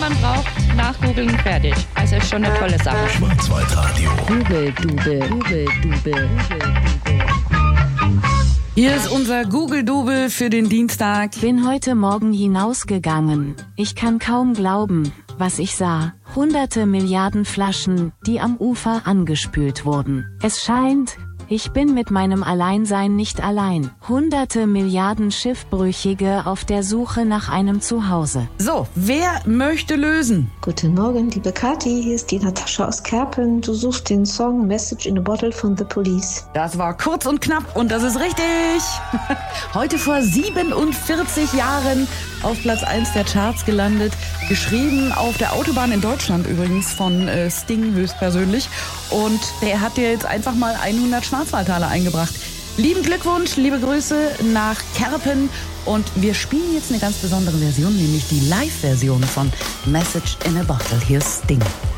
man braucht, nachgoogeln, fertig. Also ist schon eine tolle Sache. Schwarzwaldradio. Google-Dubel. Hier ist unser Google-Dubel für den Dienstag. Bin heute Morgen hinausgegangen. Ich kann kaum glauben, was ich sah. Hunderte Milliarden Flaschen, die am Ufer angespült wurden. Es scheint, ich bin mit meinem Alleinsein nicht allein. Hunderte Milliarden Schiffbrüchige auf der Suche nach einem Zuhause. So, wer möchte lösen? Guten Morgen, liebe Kathi, hier ist die Natascha aus Kerpen. Du suchst den Song Message in a Bottle von The Police. Das war kurz und knapp und das ist richtig. Heute vor 47 Jahren auf Platz 1 der Charts gelandet. Geschrieben auf der Autobahn in Deutschland übrigens von Sting höchstpersönlich. Und der hat dir jetzt einfach mal 100 Schwarzwaldtaler eingebracht. Lieben Glückwunsch, liebe Grüße nach Kerpen. Und wir spielen jetzt eine ganz besondere Version, nämlich die Live-Version von Message in a Bottle. Hier ist Sting.